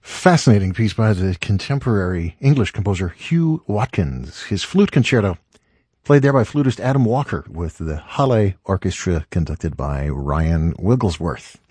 Fascinating piece by the contemporary English composer Hugh Watkins. His flute concerto, played there by flutist Adam Walker with the Halle Orchestra conducted by Ryan Wigglesworth.